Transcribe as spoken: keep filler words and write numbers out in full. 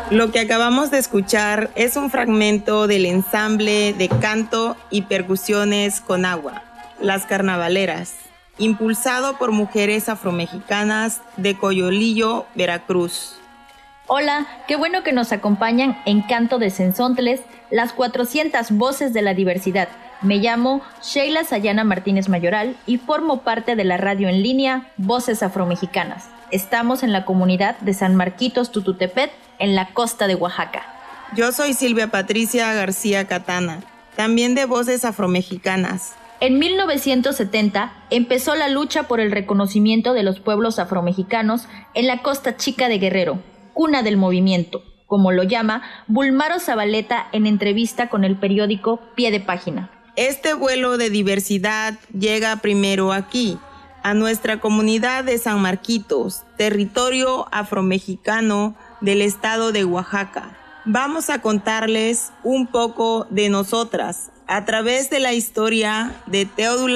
Lo que acabamos de escuchar es un fragmento del ensamble de canto y percusiones con agua, Las Carnavaleras, impulsado por mujeres afromexicanas de Coyolillo, Veracruz. Hola, qué bueno que nos acompañan en Canto de Zenzontles, las cuatrocientas voces de la diversidad. Me llamo Sheila Sayana Martínez Mayoral y formo parte de la radio en línea Voces Afromexicanas. Estamos en la comunidad de San Marquitos Tututepec, en la costa de Oaxaca. Yo soy Silvia Patricia García Catana, también de Voces Afromexicanas. En mil novecientos setenta empezó la lucha por el reconocimiento de los pueblos afromexicanos en la Costa Chica de Guerrero, cuna del movimiento, como lo llama Bulmaro Zabaleta en entrevista con el periódico Pie de Página. Este vuelo de diversidad llega primero aquí, a nuestra comunidad de San Marquitos, territorio afromexicano del estado de Oaxaca. Vamos a contarles un poco de nosotras a través de la historia de Teodula